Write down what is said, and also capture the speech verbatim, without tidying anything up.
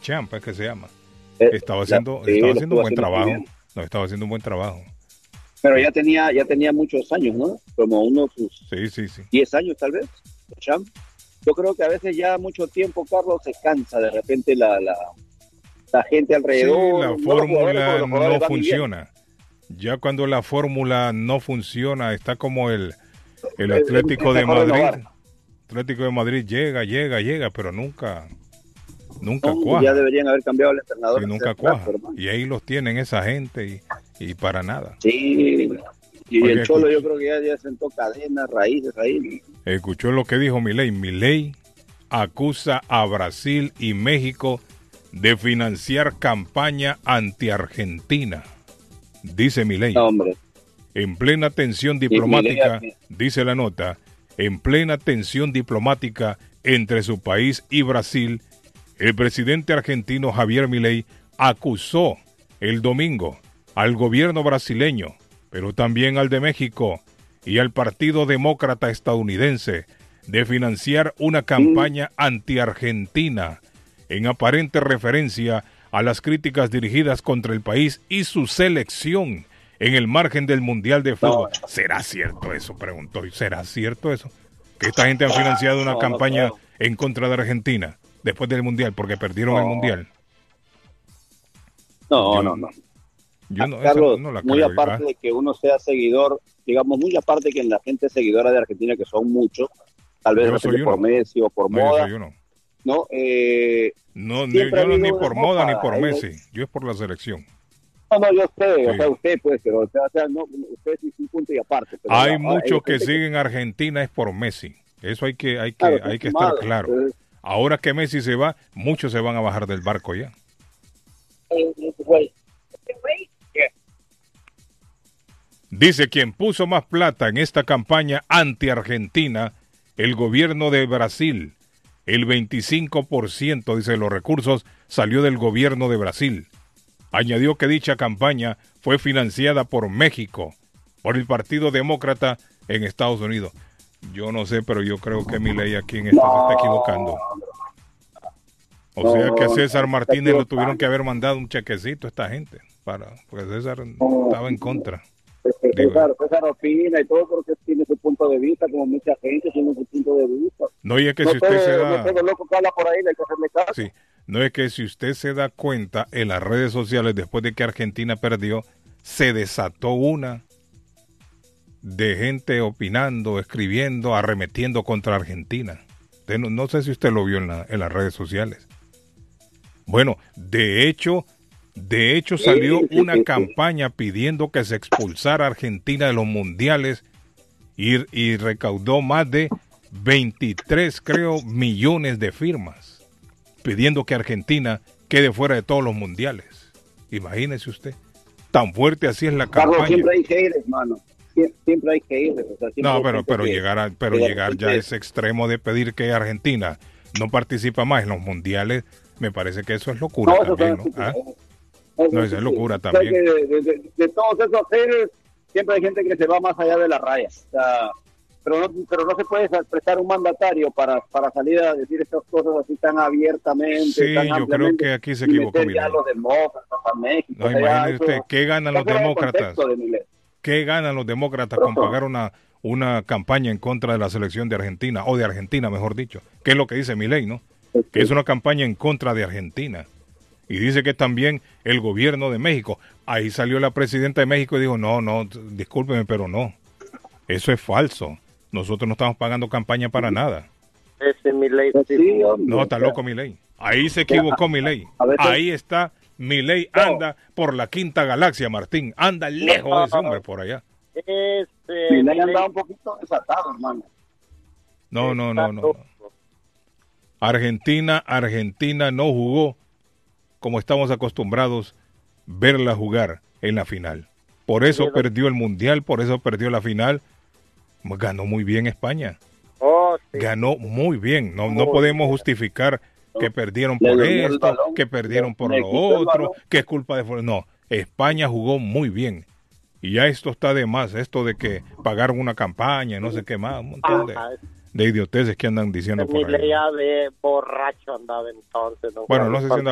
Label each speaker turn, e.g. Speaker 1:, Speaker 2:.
Speaker 1: Deschamps, es que se llama.
Speaker 2: Eh,
Speaker 1: Estaba haciendo,
Speaker 2: la, sí,
Speaker 1: estaba haciendo un buen
Speaker 2: haciendo
Speaker 1: trabajo. No, estaba haciendo un buen trabajo.
Speaker 2: Pero ya tenía, ya tenía muchos años, ¿no? Como unos sus
Speaker 1: sí, sí, sí.
Speaker 2: diez años tal vez, Deschamps. Yo creo que a veces ya mucho tiempo, Carlos, se cansa de repente la, la, la gente alrededor.
Speaker 1: Sí, la
Speaker 2: no
Speaker 1: fórmula no
Speaker 2: van
Speaker 1: funciona. Ya cuando la fórmula no funciona, está como el, el Atlético de Madrid. Renovar. Atlético de Madrid llega, llega, llega, pero nunca, nunca
Speaker 2: no,
Speaker 1: cuaja.
Speaker 2: Ya deberían haber cambiado el entrenador.
Speaker 1: Sí, nunca cuaja. Rato, y ahí los tienen esa gente y, y para nada.
Speaker 2: Sí, y Porque el Cholo escuch... yo creo que ya, ya sentó cadenas, raíces ahí.
Speaker 1: Escuchó lo que dijo Milei. Milei acusa a Brasil y México de financiar campaña anti-Argentina. Dice Milei.
Speaker 2: No, hombre.
Speaker 1: En plena tensión diplomática, Milei, dice la nota, en plena tensión diplomática entre su país y Brasil, el presidente argentino Javier Milei acusó el domingo al gobierno brasileño, pero también al de México y al Partido Demócrata estadounidense de financiar una campaña anti-argentina en aparente referencia a las críticas dirigidas contra el país y su selección en el margen del Mundial de Fútbol. No. ¿Será cierto eso? Preguntó. ¿Será cierto eso? Que esta gente ha financiado una no, campaña no en contra de Argentina después del Mundial porque perdieron no. el Mundial.
Speaker 2: No, yo, no, no.
Speaker 1: Yo no,
Speaker 2: Carlos,
Speaker 1: no la
Speaker 2: muy
Speaker 1: creo,
Speaker 2: aparte ¿verdad? De que uno sea seguidor, digamos, muy aparte de que la gente seguidora de Argentina, que son muchos, tal vez por Messi o por
Speaker 1: no,
Speaker 2: moda,
Speaker 1: yo soy uno.
Speaker 2: ¿no? Eh,
Speaker 1: no, ni, yo no ni por moda ni por Messi, ¿eh? Yo es por la selección.
Speaker 2: No, no, yo sé, sí. o sea, usted pues, pero o sea, o sea, no, usted es un punto y aparte. Pero
Speaker 1: hay
Speaker 2: la,
Speaker 1: muchos que
Speaker 2: que...
Speaker 1: siguen Argentina es por Messi, eso hay que, hay que, claro, hay que estar malo, claro. Entonces... Ahora que Messi se va, muchos se van a bajar del barco ya. Dice quien puso más plata en esta campaña anti-Argentina, el gobierno de Brasil. El veinticinco por ciento, dice, de los recursos salió del gobierno de Brasil. Añadió que dicha campaña fue financiada por México, por el Partido Demócrata en Estados Unidos. Yo no sé, pero yo creo que Milei aquí en esto no, se está equivocando. O no, sea que a César Martínez le tuvieron que haber mandado un chequecito a esta gente, para, porque César no, estaba en contra.
Speaker 2: César, César opina y todo porque tiene su punto de vista, como mucha gente tiene su punto de vista.
Speaker 1: No, y es que
Speaker 2: no
Speaker 1: si usted
Speaker 2: todo,
Speaker 1: se da...
Speaker 2: No todo loco que habla por ahí, le hay que hacerle caso.
Speaker 1: Sí, no es que si usted se da cuenta en las redes sociales, después de que Argentina perdió, se desató una de gente opinando, escribiendo, arremetiendo contra Argentina. No, no sé si usted lo vio en, la, en las redes sociales. Bueno, de hecho, de hecho salió una campaña pidiendo que se expulsara a Argentina de los mundiales y, y recaudó más de veintitrés, creo, millones de firmas, pidiendo que Argentina quede fuera de todos los mundiales. Imagínese usted, tan fuerte así es la campaña.
Speaker 2: Carlos, siempre hay haters, mano. Siempre hay que ir. O sea,
Speaker 1: no, pero, pero que, llegar, a, pero llegar ya a ese extremo de pedir que Argentina no participa más en los mundiales, me parece que eso es locura no, también, ¿no? ¿Ah? No, eso es locura también.
Speaker 2: O sea, de, de, de, de todos esos haters, siempre hay gente que se va más allá de la raya. O sea, pero no, pero no se puede prestar un mandatario para, para salir a decir estas cosas así tan abiertamente.
Speaker 1: Sí,
Speaker 2: tan
Speaker 1: yo creo que aquí se equivocó Milei.
Speaker 2: Los demócratas a México,
Speaker 1: no, imagínese usted, ¿qué ganan los demócratas? ¿Qué ganan los demócratas con pagar una, una campaña en contra de la selección de Argentina, o de Argentina, mejor dicho? ¿Qué es lo que dice Milei, no? Que es una campaña en contra de Argentina. Y dice que también el gobierno de México. Ahí salió la presidenta de México y dijo, no, no, discúlpeme, pero no. Eso es falso. Nosotros no estamos pagando campaña para nada.
Speaker 3: Ese Milei.
Speaker 2: Sí,
Speaker 1: no, está loco Milei. Ahí se equivocó Milei. Ahí está Milei, anda por la quinta galaxia, Martín. Anda lejos de ese hombre por allá.
Speaker 3: Este,
Speaker 2: Milei anda un poquito desatado, hermano.
Speaker 1: No, no, no, no. Argentina, Argentina no jugó como estamos acostumbrados verla jugar en la final. Por eso perdió el Mundial, por eso perdió la final. Ganó muy bien España.
Speaker 3: Oh, sí.
Speaker 1: Ganó muy bien. No, no podemos justificar que perdieron por esto, que perdieron por lo otro, que es culpa de... No, España jugó muy bien. Y ya esto está de más, esto de que pagaron una campaña, no sé qué más, un montón de, de idioteces que andan diciendo por ahí.
Speaker 3: De borracho andaba entonces.
Speaker 1: Bueno, no sé si andaba